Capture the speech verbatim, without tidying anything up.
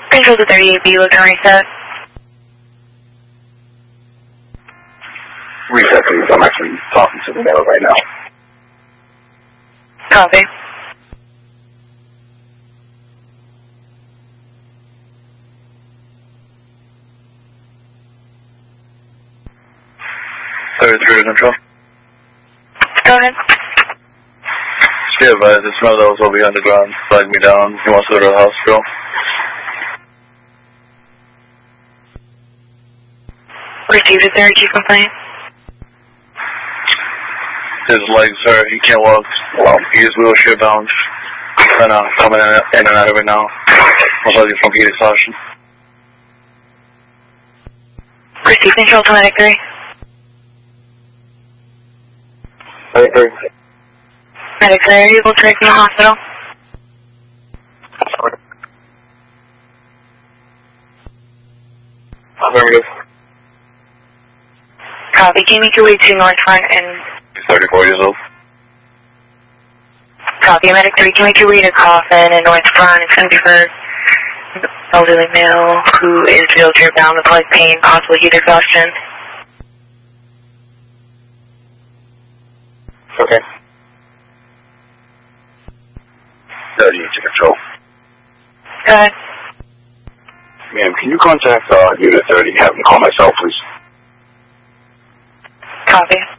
Control to thirty-eight B, looking reset. Reset, please. I'm actually talking to the mail right now. Copy. thirty-three to control. Go ahead. Stay advised, the smell that was over behind the ground flagged me down. He wants to go to the hospital. Received a third G complaint. His legs hurt, he can't walk. Well, he is wheelchair bound. And uh, coming in, in and out of it now. Most likely from heat exhaustion. Received control to Medic three. Medic three. Medic three, are you able to take me to the hospital? Affirmative. Copy. Can you make your way to North Front and... He's thirty-four years old. Copy. Medic three, can you make your way to Coffin and North Front? It's going to be for an elderly male who is wheelchair bound with leg pain, possible heat exhaustion. Okay. thirty-eight to control. Go ahead. Ma'am, can you contact uh, Unit thirty? Have them call myself, please. Copy.